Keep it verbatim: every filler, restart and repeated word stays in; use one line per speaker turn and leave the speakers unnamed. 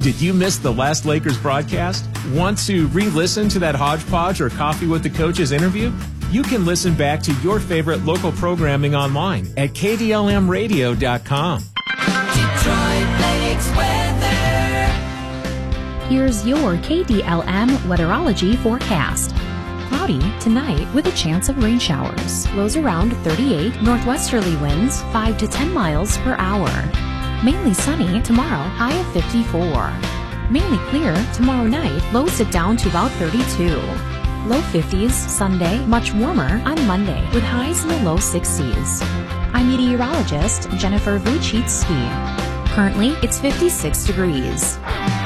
Did you miss the last Lakers broadcast? Want to re-listen to that hodgepodge or Coffee with the Coaches interview? You can listen back to your favorite local programming online at K D L M radio dot com.
Detroit Lakes weather.
Here's your K D L M weatherology forecast. Cloudy tonight with a chance of rain showers. Lows around thirty-eight, northwesterly winds five to ten miles per hour. Mainly sunny tomorrow, high of fifty-four. Mainly clear tomorrow night, lows it down to about thirty-two. Low fifties Sunday, much warmer on Monday with highs in the low sixties. I'm meteorologist Jennifer Vuchitsky. Currently, it's fifty-six degrees.